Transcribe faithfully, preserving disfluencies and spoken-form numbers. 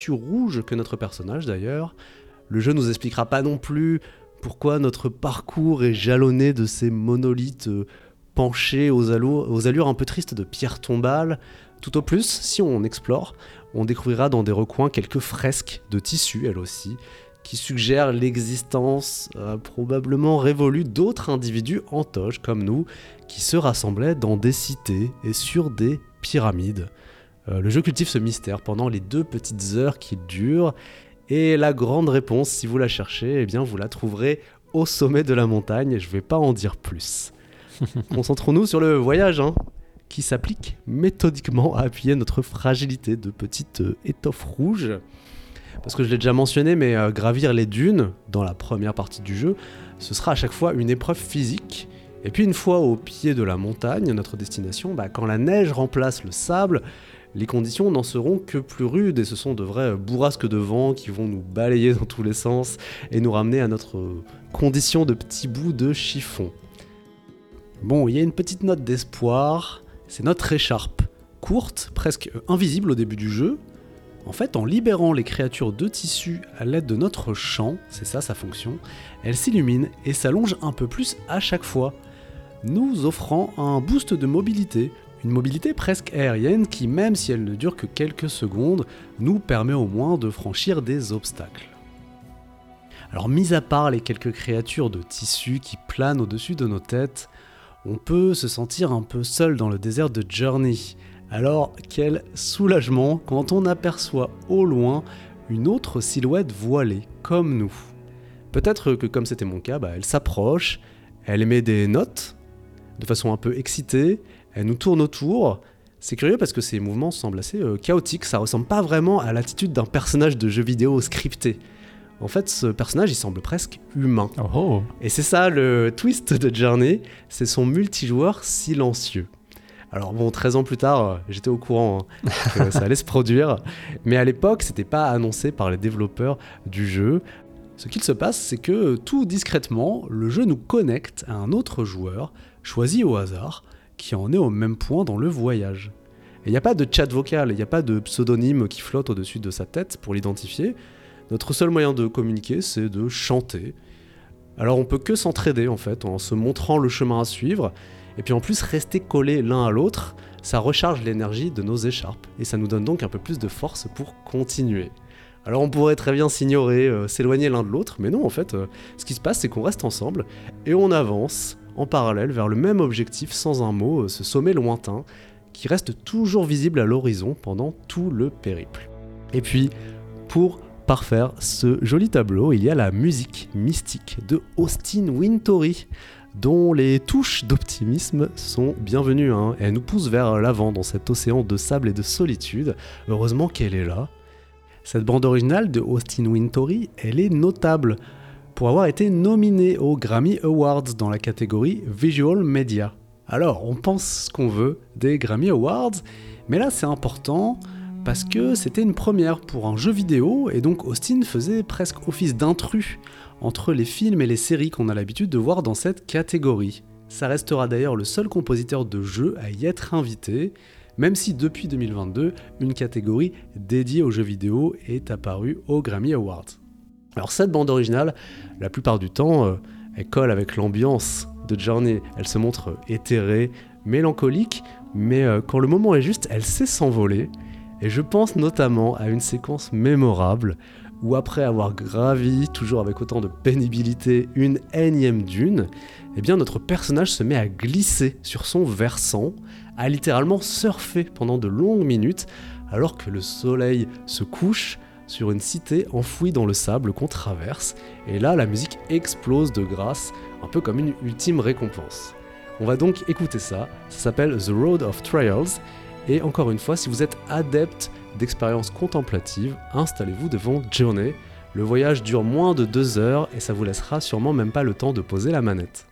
rouge que notre personnage d'ailleurs. Le jeu nous expliquera pas non plus pourquoi notre parcours est jalonné de ces monolithes euh, penchés aux, allo- aux allures un peu tristes de pierre tombale. Tout au plus, si on explore, on découvrira dans des recoins quelques fresques de tissu, elles aussi, qui suggèrent l'existence euh, probablement révolue d'autres individus en toge comme nous, qui se rassemblaient dans des cités et sur des pyramides. Euh, le jeu cultive ce mystère pendant les deux petites heures qu'il dure, et la grande réponse, si vous la cherchez, eh bien vous la trouverez au sommet de la montagne, je ne vais pas en dire plus. Concentrons-nous sur le voyage, hein, qui s'applique méthodiquement à appuyer notre fragilité de petite euh, étoffe rouge. Parce que je l'ai déjà mentionné, mais euh, gravir les dunes, dans la première partie du jeu, ce sera à chaque fois une épreuve physique. Et puis une fois au pied de la montagne, notre destination, bah, quand la neige remplace le sable, les conditions n'en seront que plus rudes, et ce sont de vraies bourrasques de vent qui vont nous balayer dans tous les sens et nous ramener à notre condition de petits bouts de chiffon. Bon, il y a une petite note d'espoir, c'est notre écharpe, courte, presque invisible au début du jeu. En fait, en libérant les créatures de tissu à l'aide de notre champ, c'est ça sa fonction, elle s'illumine et s'allonge un peu plus à chaque fois, nous offrant un boost de mobilité, une mobilité presque aérienne qui, même si elle ne dure que quelques secondes, nous permet au moins de franchir des obstacles. Alors, mis à part les quelques créatures de tissu qui planent au-dessus de nos têtes, on peut se sentir un peu seul dans le désert de Journey. Alors, quel soulagement quand on aperçoit au loin une autre silhouette voilée, comme nous. Peut-être que comme c'était mon cas, bah, elle s'approche, elle émet des notes, de façon un peu excitée, elle nous tourne autour. C'est curieux parce que ces mouvements semblent assez euh, chaotiques, ça ressemble pas vraiment à l'attitude d'un personnage de jeu vidéo scripté. En fait, ce personnage, il semble presque humain. Oh oh. Et c'est ça le twist de Journey, c'est son multijoueur silencieux. Alors bon, treize ans plus tard, j'étais au courant hein, que ça allait se produire, mais à l'époque, c'était pas annoncé par les développeurs du jeu. Ce qu'il se passe, c'est que tout discrètement, le jeu nous connecte à un autre joueur, choisi au hasard, qui en est au même point dans le voyage. Et il n'y a pas de chat vocal, il n'y a pas de pseudonyme qui flotte au-dessus de sa tête pour l'identifier. Notre seul moyen de communiquer, c'est de chanter. Alors on peut que s'entraider en fait, en se montrant le chemin à suivre, et puis en plus rester collés l'un à l'autre, ça recharge l'énergie de nos écharpes, et ça nous donne donc un peu plus de force pour continuer. Alors on pourrait très bien s'ignorer, euh, s'éloigner l'un de l'autre, mais non en fait, euh, ce qui se passe c'est qu'on reste ensemble, et on avance en parallèle vers le même objectif sans un mot, euh, ce sommet lointain, qui reste toujours visible à l'horizon pendant tout le périple. Et puis, pour parfaire ce joli tableau, il y a la musique mystique de Austin Wintory, dont les touches d'optimisme sont bienvenues. Hein. Elle nous pousse vers l'avant dans cet océan de sable et de solitude. Heureusement qu'elle est là. Cette bande originale de Austin Wintory, elle est notable pour avoir été nominée aux Grammy Awards dans la catégorie Visual Media. Alors, on pense ce qu'on veut des Grammy Awards, mais là c'est important parce que c'était une première pour un jeu vidéo, et donc Austin faisait presque office d'intrus entre les films et les séries qu'on a l'habitude de voir dans cette catégorie. Ça restera d'ailleurs le seul compositeur de jeu à y être invité, même si depuis deux mille vingt-deux, une catégorie dédiée aux jeux vidéo est apparue aux Grammy Awards. Alors cette bande originale, la plupart du temps, euh, elle colle avec l'ambiance de Journey. Elle se montre éthérée, mélancolique, mais euh, quand le moment est juste, elle sait s'envoler. Et je pense notamment à une séquence mémorable où après avoir gravi, toujours avec autant de pénibilité, une énième dune, eh bien notre personnage se met à glisser sur son versant, à littéralement surfer pendant de longues minutes, alors que le soleil se couche sur une cité enfouie dans le sable qu'on traverse, et là la musique explose de grâce, un peu comme une ultime récompense. On va donc écouter ça, ça s'appelle The Road of Trials, et encore une fois, si vous êtes adepte d'expériences contemplatives, installez-vous devant Journey. Le voyage dure moins de deux heures et ça vous laissera sûrement même pas le temps de poser la manette.